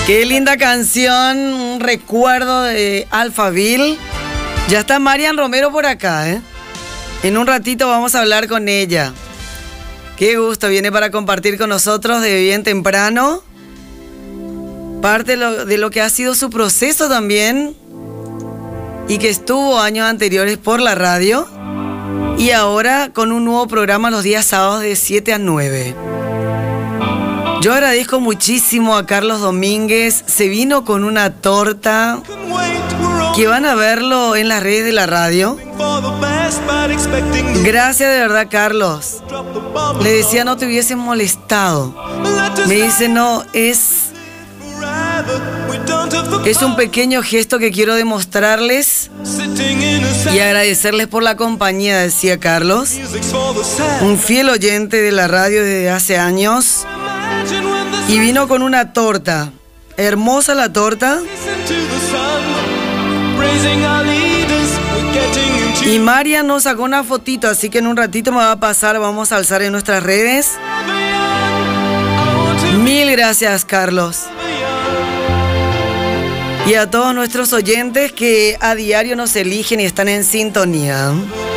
Qué linda canción, un recuerdo de Alphaville. Ya está Marian Romero por acá, ¿eh? En un ratito vamos a hablar con ella. Qué gusto, viene para compartir con nosotros de bien temprano. Parte de lo que ha sido su proceso también. Y que estuvo años anteriores por la radio. Y ahora con un nuevo programa los días sábados de 7 a 9. Yo agradezco muchísimo a Carlos Domínguez. Se vino con una torta que van a verlo en las redes de la radio. Gracias de verdad, Carlos. Le decía no te hubiesen molestado. Me dice no, es un pequeño gesto que quiero demostrarles y agradecerles por la compañía, decía Carlos. Un fiel oyente de la radio desde hace años. Y vino con una torta. Hermosa la torta. Y María nos sacó una fotito, así que en un ratito me va a pasar, vamos a alzar en nuestras redes. Mil gracias, Carlos. Y a todos nuestros oyentes que a diario nos eligen y están en sintonía.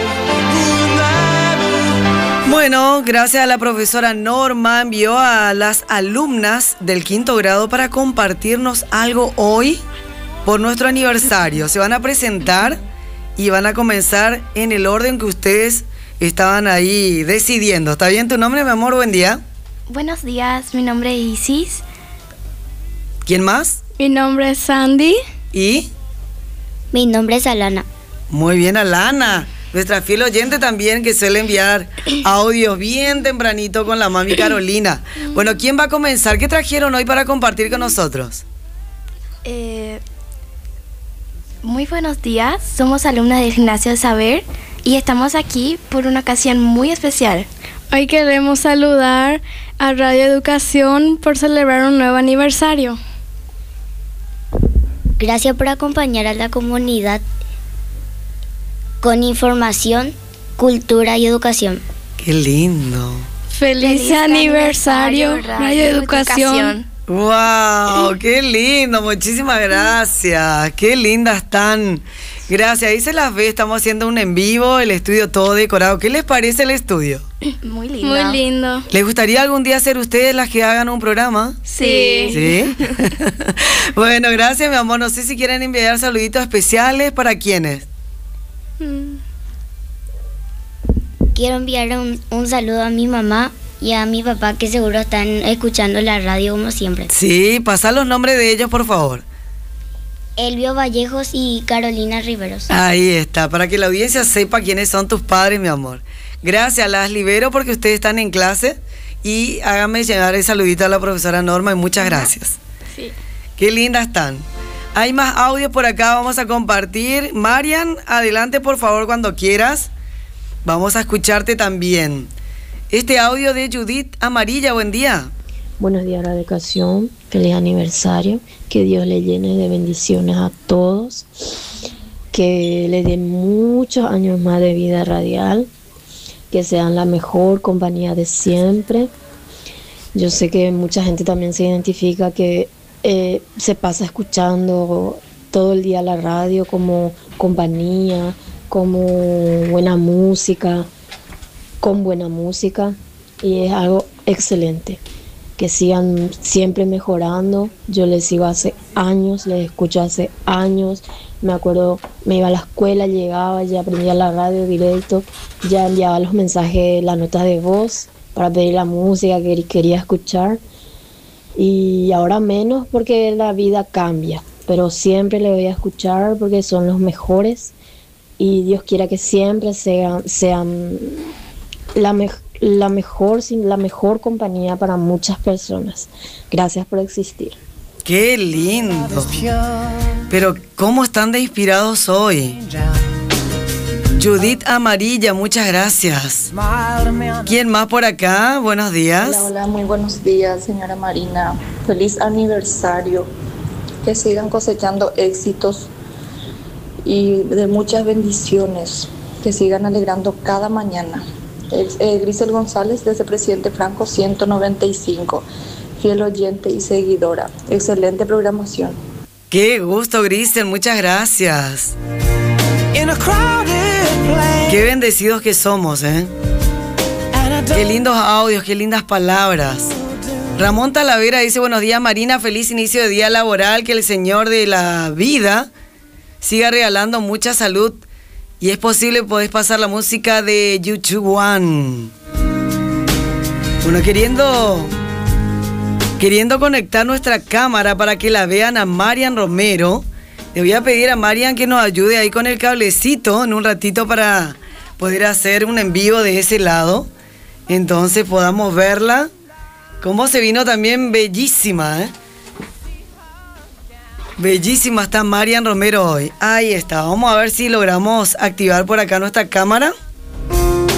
Bueno, gracias a la profesora Norma, envió a las alumnas del 5º grado para compartirnos algo hoy por nuestro aniversario. Se van a presentar y van a comenzar en el orden que ustedes estaban ahí decidiendo. ¿Está bien tu nombre, mi amor? Buen día. Buenos días, mi nombre es Isis. ¿Quién más? Mi nombre es Sandy. ¿Y? Mi nombre es Alana. Muy bien, Alana. Nuestra fiel oyente también que suele enviar audios bien tempranito con la mami Carolina. Bueno, ¿quién va a comenzar? ¿Qué trajeron hoy para compartir con nosotros? Muy buenos días, somos alumnas del Gimnasio de Saber y estamos aquí por una ocasión muy especial. Hoy queremos saludar a Radio Educación por celebrar un nuevo aniversario. Gracias por acompañar a la comunidad con información, cultura y educación. ¡Qué lindo! ¡Feliz aniversario, Radio Educación! ¡Wow! ¡Qué lindo! Muchísimas gracias. ¡Qué lindas están! Gracias. Ahí se las ve. Estamos haciendo un en vivo, el estudio todo decorado. ¿Qué les parece el estudio? Muy lindo. Muy lindo. ¿Les gustaría algún día ser ustedes las que hagan un programa? Sí. ¿Sí? Bueno, gracias, mi amor. No sé si quieren enviar saluditos especiales. ¿Para quiénes? Quiero enviar un saludo a mi mamá y a mi papá, que seguro están escuchando la radio como siempre. Sí, pasa los nombres de ellos, por favor. Elvio Vallejos y Carolina Riveros. Ahí está, para que la audiencia sepa quiénes son tus padres, mi amor. Gracias, las libero porque ustedes están en clase y háganme llegar el saludito a la profesora Norma y muchas gracias. Sí. Qué lindas están. Hay más audios por acá, vamos a compartir. Marian, adelante por favor cuando quieras. Vamos a escucharte también. Este audio de Judith Amarilla, buen día. Buenos días, Radio Educación, feliz aniversario, que Dios le llene de bendiciones a todos, que le dé muchos años más de vida radial, que sean la mejor compañía de siempre. Yo sé que mucha gente también se identifica que se pasa escuchando todo el día la radio como compañía, como buena música, con buena música, y es algo excelente. Que sigan siempre mejorando. Yo les sigo hace años, les escucho hace años. Me acuerdo, me iba a la escuela, llegaba, ya aprendía la radio directo, ya enviaba los mensajes, las notas de voz para pedir la música que quería escuchar. Y ahora menos porque la vida cambia, pero siempre le voy a escuchar porque son los mejores y Dios quiera que siempre sean la mejor compañía para muchas personas. Gracias por existir. ¡Qué lindo! Pero ¿cómo están de inspirados hoy? Judith Amarilla, muchas gracias. ¿Quién más por acá? Buenos días. Hola, hola, muy buenos días, señora Marina. Feliz aniversario. Que sigan cosechando éxitos y de muchas bendiciones. Que sigan alegrando cada mañana. Grisel González, desde Presidente Franco 195. fiel oyente y seguidora. Excelente programación. Qué gusto, Grisel, muchas gracias. Qué bendecidos que somos, ¿eh? Qué lindos audios, qué lindas palabras. Ramón Talavera dice: buenos días, Marina, feliz inicio de día laboral, que el Señor de la vida siga regalando mucha salud. Y es posible, podés pasar la música de YouTube One. Bueno, queriendo conectar nuestra cámara para que la vean a Marian Romero, le voy a pedir a Marian que nos ayude ahí con el cablecito en un ratito para poder hacer un en vivo de ese lado. Entonces podamos verla. Cómo se vino también bellísima, ¿eh? Bellísima está Marian Romero hoy. Ahí está. Vamos a ver si logramos activar por acá nuestra cámara.